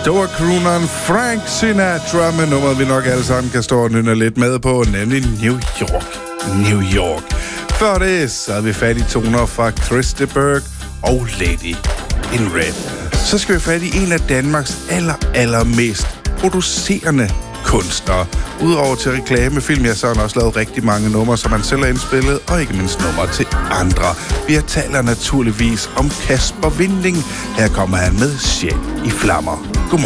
Storkrooneren Frank Sinatra med nummeret, vi nok alle sammen kan stå og nynne lidt med på, nemlig New York. New York. Før det, så havde vi fat i toner fra Chris de Burgh og Lady in Red. Så skal vi fat i en af Danmarks allermest producerende kunstnere. Udover til reklamefilm, ja, så har han også lavet rigtig mange numre, som han selv har indspillet, og ikke mindst numre til andre. Vi taler naturligvis om Kasper Winding. Her kommer han med Sjæl i flammer. Godmorgen.